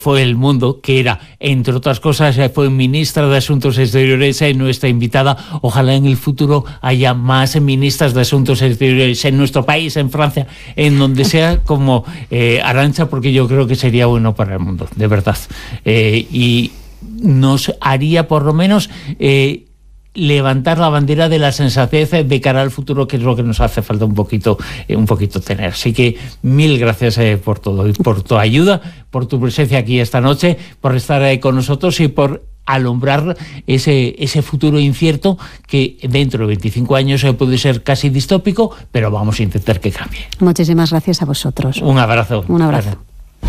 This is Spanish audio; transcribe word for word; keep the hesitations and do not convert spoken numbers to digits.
fue El Mundo, que era, entre otras cosas, fue ministra de Asuntos Exteriores, eh, nuestra invitada. Ojalá en el futuro haya más ministras de Asuntos Exteriores en nuestro país, en Francia, en donde sea, como eh, Arantxa, porque yo creo que sería bueno para el mundo, de verdad. Eh, y nos haría, por lo menos, eh, levantar la bandera de la sensatez de cara al futuro, que es lo que nos hace falta un poquito, eh, un poquito tener. Así que mil gracias eh, por todo, y por tu ayuda, por tu presencia aquí esta noche, por estar eh, con nosotros y por alumbrar ese, ese futuro incierto que dentro de veinticinco años eh, puede ser casi distópico, pero vamos a intentar que cambie. Muchísimas gracias a vosotros. Un abrazo. Un abrazo. Gracias.